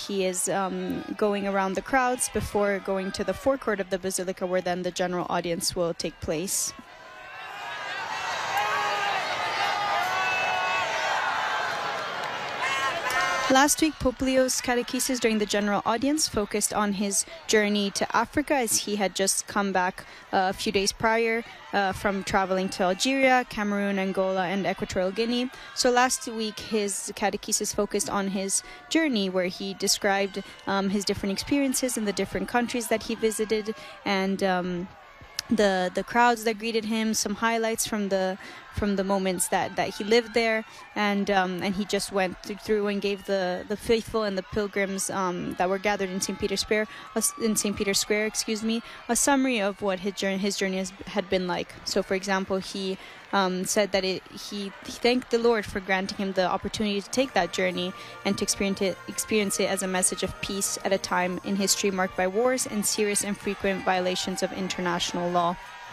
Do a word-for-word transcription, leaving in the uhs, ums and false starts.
he is um, going around the crowds before going to the forecourt of the Basilica, where then the general audience will take place. Last week, Pope Leo's catechesis during the general audience focused on his journey to Africa, as he had just come back uh, a few days prior uh, from traveling to Algeria, Cameroon, Angola, and Equatorial Guinea. So last week, his catechesis focused on his journey, where he described um, his different experiences in the different countries that he visited, and um, the the crowds that greeted him, some highlights from the from the moments that, that he lived there, and um, and he just went th- through and gave the, the faithful and the pilgrims um, that were gathered in Saint Peter's Square, uh, in Saint Peter's Square, excuse me, a summary of what his journey his journey has, had been like. So, for example, he um, said that it, he, he thanked the Lord for granting him the opportunity to take that journey and to experience it experience it as a message of peace at a time in history marked by wars and serious and frequent violations of international law.